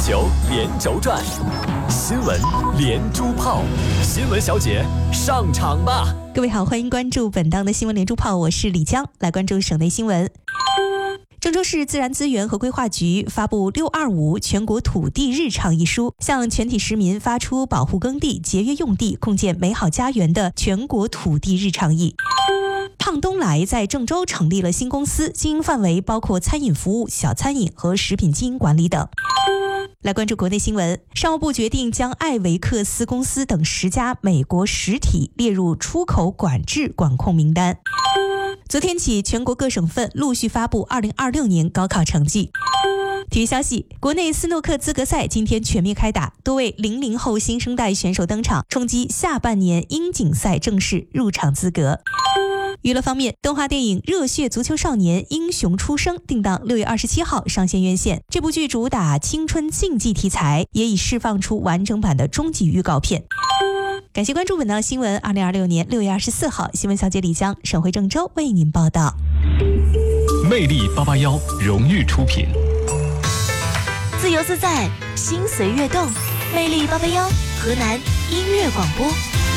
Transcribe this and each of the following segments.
球连轴转，新闻连珠炮，新闻小姐上场吧！ 各位好，欢迎关注本档的新闻连珠炮，我是李江，来关注省内新闻。郑州市自然资源和规划局发布625全国土地日倡议书，向全体市民发出保护耕地、节约用地、共建美好家园的全国土地日倡议。胖东来在郑州成立了新公司，经营范围包括餐饮服务、小餐饮和食品经营管理等。来关注国内新闻，商务部决定将艾维克斯公司等10家美国实体列入出口管制管控名单。昨天起，全国各省份陆续发布2026年高考成绩。体育消息，国内斯诺克资格赛今天全面开打，多位00后新生代选手登场，冲击下半年英锦赛正式入场资格。娱乐方面，动画电影《热血足球少年：英雄出生》定档6月27号上线院线。这部剧主打青春竞技题材，也已释放出完整版的终极预告片。感谢关注本档新闻。2026年6月24号，新闻小姐李江，省会郑州为您报道。 魅力881荣誉出品， 自由自在，心随悦动。魅力881，河南音乐广播。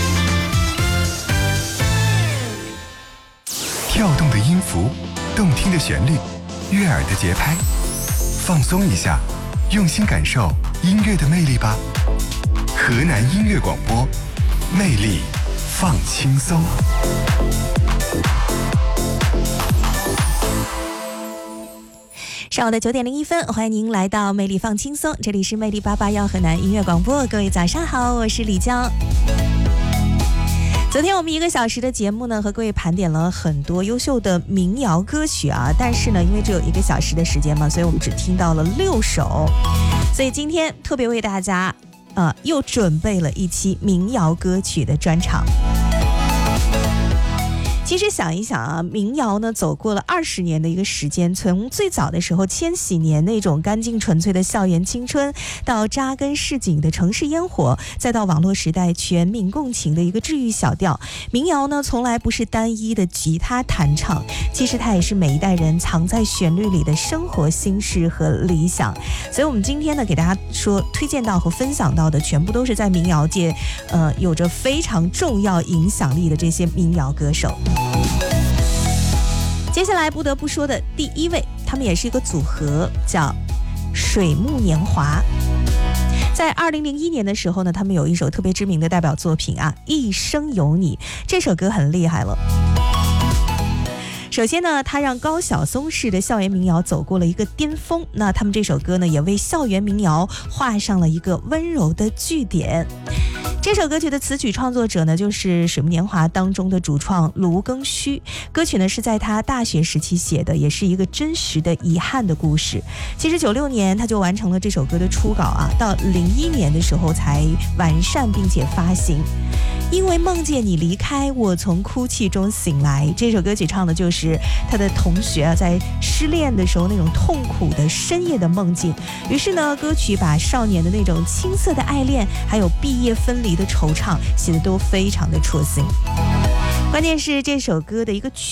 跳动的音符，动听的旋律，悦耳的节拍，放松一下，用心感受音乐的魅力吧。河南音乐广播，魅力放轻松。 上午的9点01分，欢迎您来到魅力放轻松，这里是魅力881河南音乐广播。各位早上好，我是李江。昨天我们1个小时的节目呢，和各位盘点了很多优秀的民谣歌曲啊，但是呢，因为只有1个小时的时间嘛，所以我们只听到了6首，所以今天特别为大家又准备了一期民谣歌曲的专场。其实想一想啊，民谣呢走过了20年的一个时间，从最早的时候千禧年那种干净纯粹的校园青春，到扎根市井的城市烟火，再到网络时代全民共情的一个治愈小调。民谣呢从来不是单一的吉他弹唱，其实它也是每一代人藏在旋律里的生活心事和理想。所以我们今天呢给大家推荐到和分享到的全部都是在民谣界有着非常重要影响力的这些民谣歌手。接下来不得不说的第一位，他们也是一个组合，叫水木年华。在2001年的时候呢，他们有一首特别知名的代表作品啊，《一生有你》。这首歌很厉害了。首先呢，他让高晓松式的校园民谣走过了一个巅峰，那他们这首歌呢，也为校园民谣画上了一个温柔的句点。这首歌曲的词曲创作者呢，就是水木年华当中的主创卢庚戌。歌曲呢是在他大学时期写的，也是一个真实的遗憾的故事。其实96年他就完成了这首歌的初稿啊，到01年的时候才完善并且发行。因为梦见你离开，我从哭泣中醒来。这首歌曲唱的就是他的同学啊，在失恋的时候那种痛苦的深夜的梦境。于是呢，歌曲把少年的那种青涩的爱恋，还有毕业分离的惆怅写的都非常的戳心。关键是这首歌的一个